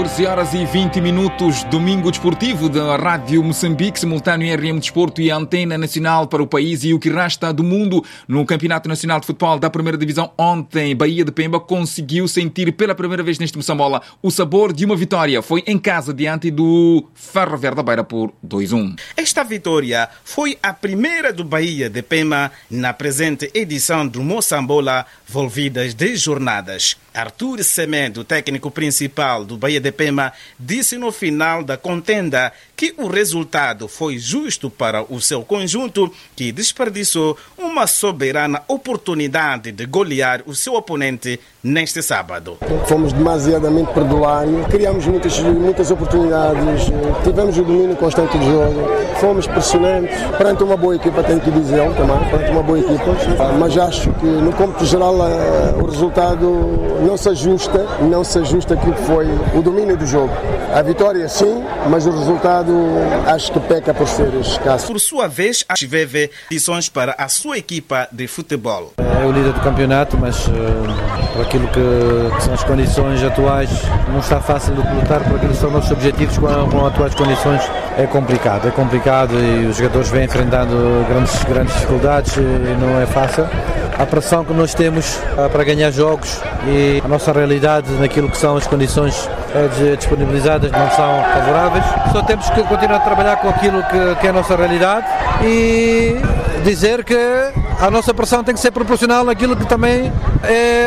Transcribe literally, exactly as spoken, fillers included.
catorze horas e vinte minutos, domingo desportivo da Rádio Moçambique, simultâneo R M Desporto e a antena nacional para o país e o que resta do mundo. No Campeonato Nacional de Futebol da Primeira Divisão, ontem, Bahia de Pemba conseguiu sentir pela primeira vez neste Moçambola o sabor de uma vitória. Foi em casa diante do Ferro Verde da Beira por dois a um. Esta vitória foi a primeira do Bahia de Pemba na presente edição do Moçambola, volvidas de jornadas. Arthur Semedo, técnico principal do Bahia de Pemba, disse no final da contenda que o resultado foi justo para o seu conjunto, que desperdiçou uma soberana oportunidade de golear o seu oponente neste sábado. Fomos demasiadamente perdulários, criamos muitas, muitas oportunidades, tivemos o domínio constante do jogo, fomos pressionantes, perante uma boa equipa, tenho que dizer também, perante uma boa equipa, mas acho que no cômputo geral o resultado não se ajusta, não se ajusta aquilo que foi o domínio do jogo. A vitória sim, mas o resultado acho que peca por ser escasso. Por sua vez, a Chiveve lições para a sua equipa de futebol. É o líder do campeonato, mas uh, por aquilo que, que são as condições atuais, não está fácil de lutar por aquilo que são nossos objetivos com, com as atuais condições. É complicado, é complicado e os jogadores vêm enfrentando grandes, grandes dificuldades e não é fácil. A pressão que nós temos uh, para ganhar jogos e a nossa realidade naquilo que são as condições uh, disponibilizadas não são favoráveis. Só temos que continuar a trabalhar com aquilo que, que é a nossa realidade e dizer que a nossa pressão tem que ser proporcional àquilo que também é